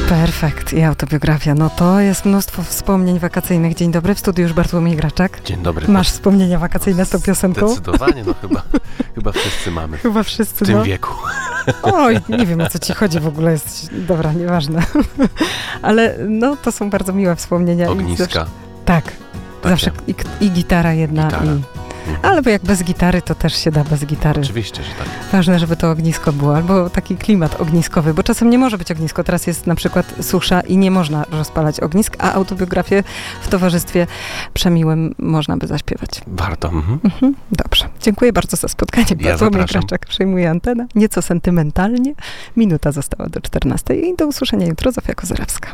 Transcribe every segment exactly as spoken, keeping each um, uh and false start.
Perfekt. I autobiografia. No to jest mnóstwo wspomnień wakacyjnych. Dzień dobry, w studiu już Bartłomiej Graczak. Dzień dobry. Masz wspomnienia wakacyjne z tą piosenką? Zdecydowanie, no chyba, chyba wszyscy mamy. Chyba wszyscy, w tym no. wieku. Oj, nie wiem, o co ci chodzi w ogóle. Jest, dobra, nieważne. Ale no, to są bardzo miłe wspomnienia. Ogniska. I zawsze, tak. Takie. Zawsze i, i gitara jedna. Gitara. I, ale bo jak bez gitary, to też się da bez gitary. Oczywiście, że tak. Ważne, żeby to ognisko było, albo taki klimat ogniskowy, bo czasem nie może być ognisko. Teraz jest na przykład susza i nie można rozpalać ognisk, a autobiografię w towarzystwie przemiłym można by zaśpiewać. Warto. Mhm. Mhm. Dobrze. Dziękuję bardzo za spotkanie. Ja Bartłomiej Graczak przejmuje antenę. Nieco sentymentalnie. Minuta została do czternastej i do usłyszenia jutro. Zofia Kozerewska.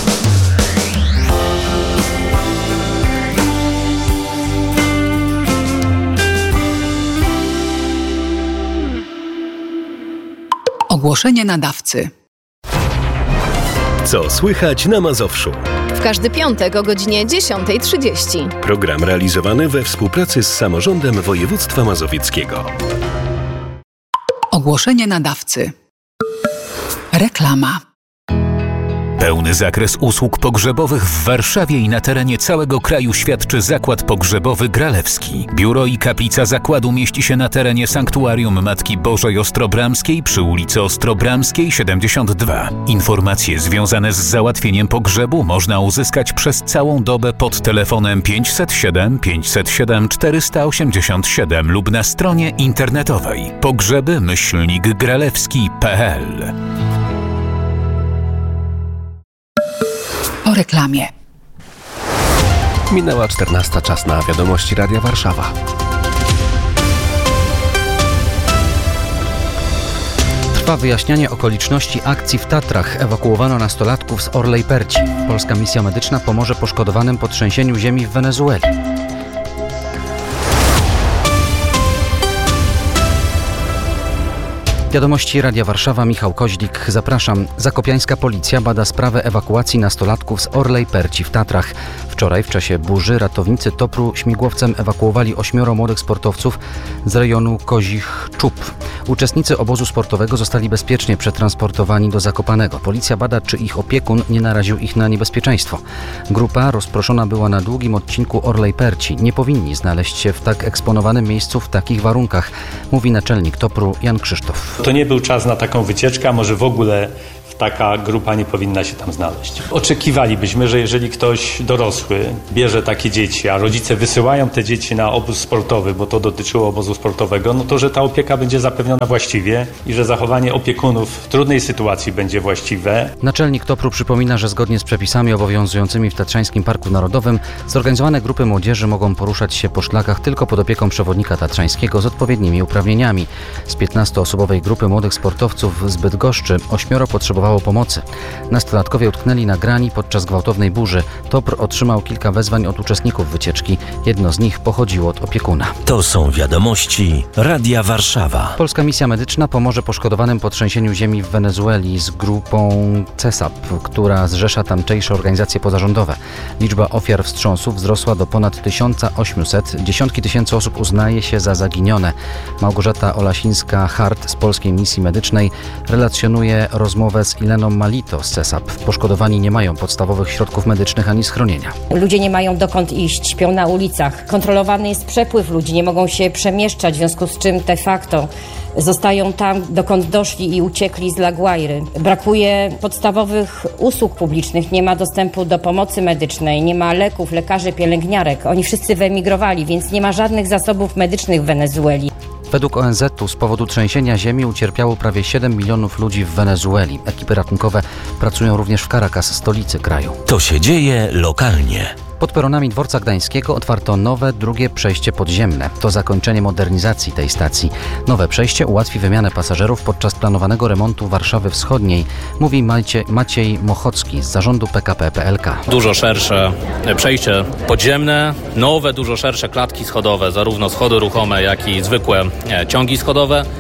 Ogłoszenie nadawcy. Co słychać na Mazowszu? W każdy piątek o godzinie dziesiąta trzydzieści. Program realizowany we współpracy z Samorządem Województwa Mazowieckiego. Ogłoszenie nadawcy. Reklama. Pełny zakres usług pogrzebowych w Warszawie i na terenie całego kraju świadczy Zakład Pogrzebowy Gralewski. Biuro i kaplica zakładu mieści się na terenie Sanktuarium Matki Bożej Ostrobramskiej przy ulicy Ostrobramskiej siedemdziesiąt dwa. Informacje związane z załatwieniem pogrzebu można uzyskać przez całą dobę pod telefonem pięćset siedem pięćset siedem czterysta osiemdziesiąt siedem lub na stronie internetowej pogrzeby myślnik gralewski kropka p l. O reklamie. Minęła czternasta, czas na wiadomości Radia Warszawa. Trwa wyjaśnianie okoliczności akcji w Tatrach. Ewakuowano nastolatków z Orlej Perci. Polska misja medyczna pomoże poszkodowanym po trzęsieniu ziemi w Wenezueli. Wiadomości Radia Warszawa, Michał Koźlik, zapraszam. Zakopiańska policja bada sprawę ewakuacji nastolatków z Orlej Perci w Tatrach. Wczoraj w czasie burzy ratownicy Topru śmigłowcem ewakuowali ośmioro młodych sportowców z rejonu Kozich Czub. Uczestnicy obozu sportowego zostali bezpiecznie przetransportowani do Zakopanego. Policja bada, czy ich opiekun nie naraził ich na niebezpieczeństwo. Grupa rozproszona była na długim odcinku Orlej Perci. Nie powinni znaleźć się w tak eksponowanym miejscu w takich warunkach, mówi naczelnik Topru Jan Krzysztof. To nie był czas na taką wycieczkę, a może w ogóle taka grupa nie powinna się tam znaleźć. Oczekiwalibyśmy, że jeżeli ktoś dorosły bierze takie dzieci, a rodzice wysyłają te dzieci na obóz sportowy, bo to dotyczyło obozu sportowego, no to, że ta opieka będzie zapewniona właściwie i że zachowanie opiekunów w trudnej sytuacji będzie właściwe. Naczelnik Topru przypomina, że zgodnie z przepisami obowiązującymi w Tatrzańskim Parku Narodowym zorganizowane grupy młodzieży mogą poruszać się po szlakach tylko pod opieką przewodnika tatrzańskiego z odpowiednimi uprawnieniami. Z piętnastoosobowej grupy młodych sportowców z Bydgoszczy ośmioro potrzebowało pomocy. Nastolatkowie utknęli na grani podczas gwałtownej burzy. Topr otrzymał kilka wezwań od uczestników wycieczki. Jedno z nich pochodziło od opiekuna. To są wiadomości Radia Warszawa. Polska misja medyczna pomoże poszkodowanym po trzęsieniu ziemi w Wenezueli z grupą C E S A P, która zrzesza tamtejsze organizacje pozarządowe. Liczba ofiar wstrząsu wzrosła do ponad tysiąc osiemset. Dziesiątki tysięcy osób uznaje się za zaginione. Małgorzata Olasińska-Hart z Polskiej Misji Medycznej relacjonuje rozmowę z Ileną Malito z C E S A P. Poszkodowani nie mają podstawowych środków medycznych ani schronienia. Ludzie nie mają dokąd iść, śpią na ulicach. Kontrolowany jest przepływ ludzi, nie mogą się przemieszczać, w związku z czym de facto zostają tam, dokąd doszli i uciekli z La Guairy. Brakuje podstawowych usług publicznych, nie ma dostępu do pomocy medycznej, nie ma leków, lekarzy, pielęgniarek. Oni wszyscy wyemigrowali, więc nie ma żadnych zasobów medycznych w Wenezueli. Według O N Z u z powodu trzęsienia ziemi ucierpiało prawie siedem milionów ludzi w Wenezueli. Ekipy ratunkowe pracują również w Caracas, stolicy kraju. To się dzieje lokalnie. Pod peronami Dworca Gdańskiego otwarto nowe, drugie przejście podziemne. To zakończenie modernizacji tej stacji. Nowe przejście ułatwi wymianę pasażerów podczas planowanego remontu Warszawy Wschodniej, mówi Maciej, Maciej Mochocki z zarządu P K P P L K. Dużo szersze przejście podziemne, nowe, dużo szersze klatki schodowe, zarówno schody ruchome, jak i zwykłe ciągi schodowe.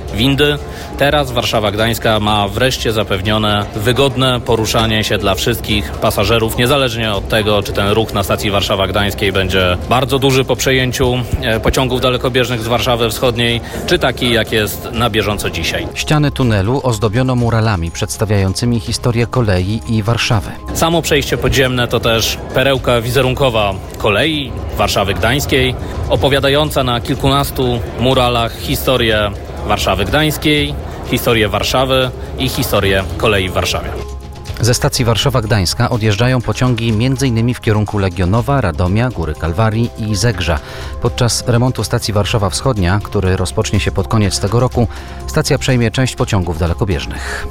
windy. Teraz Warszawa Gdańska ma wreszcie zapewnione wygodne poruszanie się dla wszystkich pasażerów, niezależnie od tego, czy ten ruch na stacji Warszawa Gdańskiej będzie bardzo duży po przejęciu pociągów dalekobieżnych z Warszawy Wschodniej, czy taki, jak jest na bieżąco dzisiaj. Ściany tunelu ozdobiono muralami przedstawiającymi historię kolei i Warszawy. Samo przejście podziemne to też perełka wizerunkowa kolei Warszawy Gdańskiej, opowiadająca na kilkunastu muralach historię Warszawy Gdańskiej, historię Warszawy i historię kolei w Warszawie. Ze stacji Warszawa Gdańska odjeżdżają pociągi m.in. w kierunku Legionowa, Radomia, Góry Kalwarii i Zegrza. Podczas remontu stacji Warszawa Wschodnia, który rozpocznie się pod koniec tego roku, stacja przejmie część pociągów dalekobieżnych.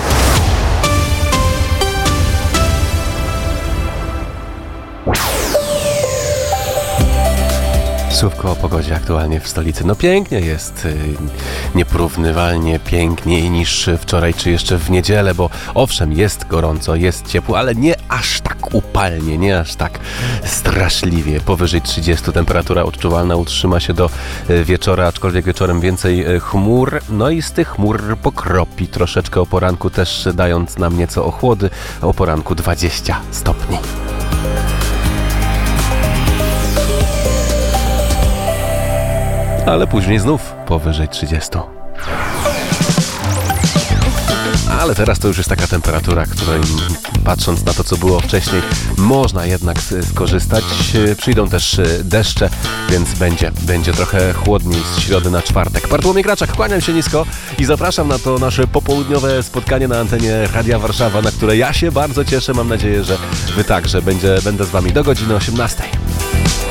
Słówko o pogodzie aktualnie w stolicy. No pięknie jest, yy, nieporównywalnie piękniej niż wczoraj czy jeszcze w niedzielę, bo owszem, jest gorąco, jest ciepło, ale nie aż tak upalnie, nie aż tak straszliwie. Powyżej trzydziestu temperatura odczuwalna utrzyma się do yy, wieczora, aczkolwiek wieczorem więcej yy, chmur. No i z tych chmur pokropi troszeczkę o poranku, też dając nam nieco ochłody. O poranku dwadzieścia stopni. Ale później znów powyżej trzydziestu. Ale teraz to już jest taka temperatura, której patrząc na to, co było wcześniej, można jednak skorzystać. Przyjdą też deszcze, więc będzie, będzie trochę chłodniej z środy na czwartek. Bartłomiej Graczak, kłaniam się nisko i zapraszam na to nasze popołudniowe spotkanie na antenie Radia Warszawa, na które ja się bardzo cieszę. Mam nadzieję, że Wy także. Będzie, będę z Wami do godziny osiemnastej.